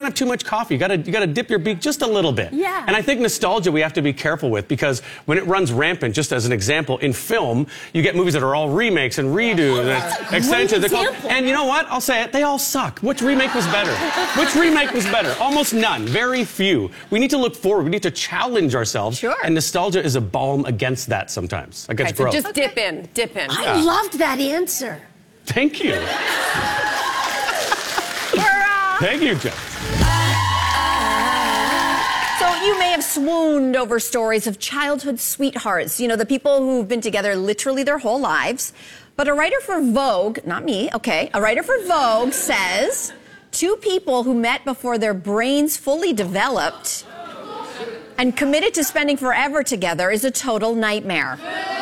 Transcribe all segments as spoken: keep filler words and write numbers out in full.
have too much coffee. You gotta, you gotta dip your beak just a little bit. Yeah. And I think nostalgia we have to be careful with, because when it runs rampant, just as an example, in film, you get movies that are all remakes and redos and extensions. example. And you know what? I'll say it, they all suck. Which remake was better? Which remake was better? Almost none. Very few. We need to look forward. We need to challenge ourselves. Sure. And nostalgia is a balm against that sometimes, against Okay, so growth. just dip in, dip in. I Yeah. loved that answer. Thank you. Thank you, Jeff. So you may have swooned over stories of childhood sweethearts, you know, the people who've been together literally their whole lives. But a writer for Vogue, not me, okay, a writer for Vogue says two people who met before their brains fully developed and committed to spending forever together is a total nightmare.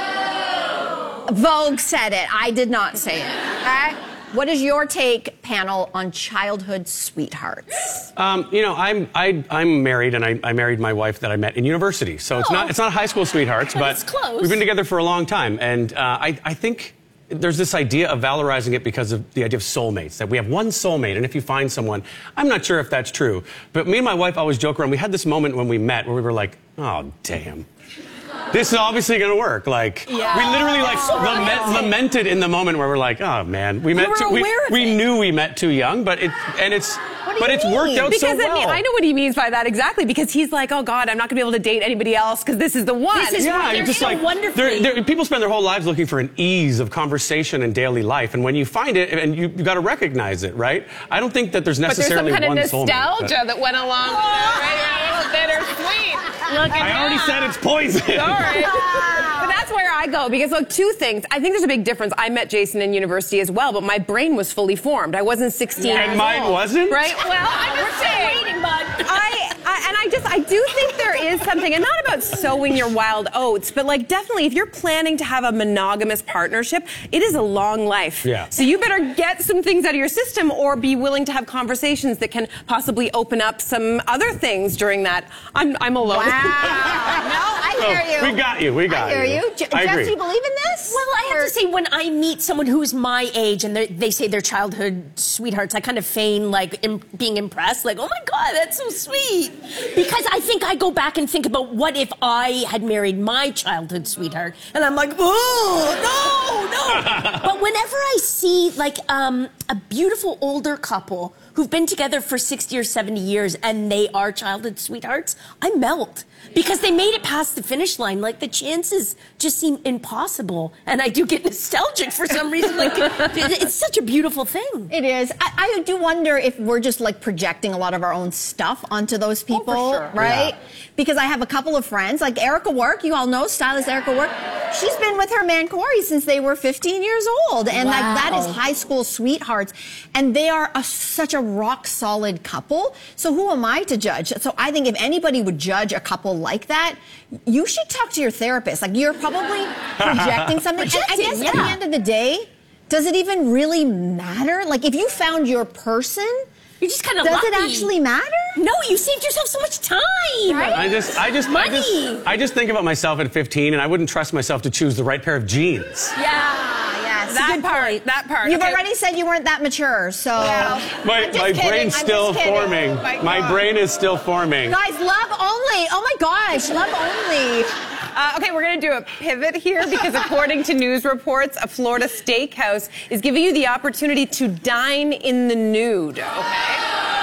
Vogue said it. I did not say it. Okay? What is your take, panel, on childhood sweethearts? Um, you know, I'm I, I'm married, and I, I married my wife that I met in university. So it's Oh. not it's not high school sweethearts, but It's close. we've been together for a long time, and uh, I I think there's this idea of valorizing it because of the idea of soulmates, that we have one soulmate, and if you find someone, I'm not sure if that's true, but me and my wife always joke around. We had this moment when we met where we were like, oh damn. This is obviously going to work. Like, Yeah. we literally like So lament, romantic. lamented in the moment where we're like, oh man, we met were too, we, aware of we it. knew we met too young, but it and it's do but you it's worked mean? out Because so I, well. mean, I know what he means by that exactly, because he's like, oh God, I'm not gonna be able to date anybody else because this is the one. This is Yeah, what you're they're just so like wonderfully. they're- they're- people spend their whole lives looking for an ease of conversation and daily life, and when you find it, and you, you got to recognize it, right? I don't think that there's but there's some necessarily kind of one soulmate. nostalgia that went along with it, right? A little bittersweet. Look at I already that. said it's poison. Sorry. But that's where I go, because look, two things. I think there's a big difference. I met Jason in university as well, but my brain was fully formed. I wasn't sixteen And years mine old. wasn't? Right? Well, I'm just saying. Waiting, bud. I, I and I just I do think there is something, and not about sowing your wild oats, but like definitely if you're planning to have a monogamous partnership, it is a long life. Yeah. So you better get some things out of your system, or be willing to have conversations that can possibly open up some other things during that. I'm I'm alone. Wow. No, I hear Oh, you. we got you. We got I hear you. you. Je- I Jeff, agree. do you believe in this? Well, I have Or- to say, when I meet someone who's my age and they're- they say they're childhood sweethearts, I kind of feign like im- being impressed, like, oh my God, that's so sweet. Because I think I go back and think about what if I had married my childhood sweetheart, and I'm like, oh, no, no. But whenever I see like um, a beautiful older couple who've been together for sixty or seventy years and they are childhood sweethearts, I melt. Because they made it past the finish line. Like, the chances just seem impossible. And I do get nostalgic for some reason. Like, it- it's such a beautiful thing. It is. I, I do wonder if we're just like projecting a lot of our own stuff onto those people, sure. right? Yeah. Because I have a couple of friends, like Erica Work, you all know stylist Erica Work. She's been with her man Corey since they were fifteen years old. And like that is Wow. high school sweethearts. And they are a, such a rock solid couple. So who am I to judge? So I think if anybody would judge a couple like that, you should talk to your therapist. Like, you're probably projecting something. And I Projecting, guess at the yeah. end of the day, does it even really matter? Like, if you found your person, You're just kind of does lucky. it actually matter? No, you saved yourself so much time. Right? I just, I just, I Money. just, I just think about myself at fifteen, and I wouldn't trust myself to choose the right pair of jeans. Yeah, yes. That Good part. point. That part. You've Okay. already said you weren't that mature, so. My, I'm just my kidding, brain's I'm still just kidding. forming. My My God. brain is still forming. Guys, love only. Oh my gosh, love only. Uh, okay, we're going to do a pivot here because according to news reports, a Florida steakhouse is giving you the opportunity to dine in the nude, okay?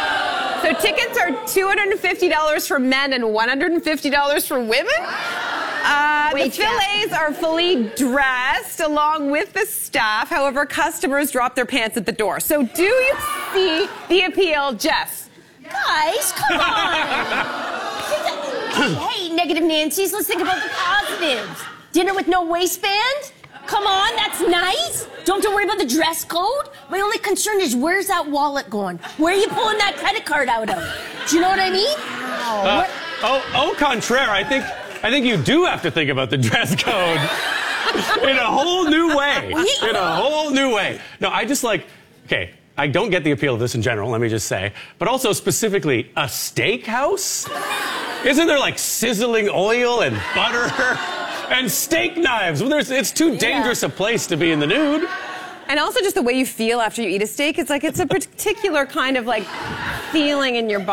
So tickets are two hundred fifty dollars for men and one hundred fifty dollars for women. Uh, the Wait, Jeff. fillets are fully dressed along with the staff. However, customers drop their pants at the door. So do you see the appeal, Jeff? Guys, come on. Hey, negative Nancy's, let's think about the positives. Dinner with no waistband? Come on, that's nice. Don't have to worry about the dress code. My only concern is, where's that wallet going? Where are you pulling that credit card out of? Do you know what I mean? Uh, oh, au contraire, I think, I think you do have to think about the dress code in a whole new way. In a whole new way. No, I just like, okay, I don't get the appeal of this in general, let me just say, but also specifically a steakhouse? Isn't there like sizzling oil and butter and steak knives? Well, there's, it's too dangerous a place to be in the nude. And also just the way you feel after you eat a steak. It's like it's a particular kind of like feeling in your body.